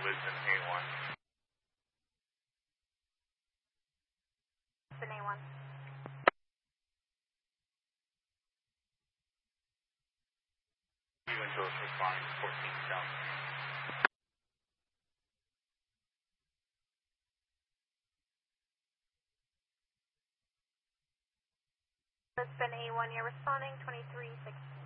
Lisbon A1. Lisbon A1. Even though it's responding 14 South. Lisbon A1, you're responding 2316.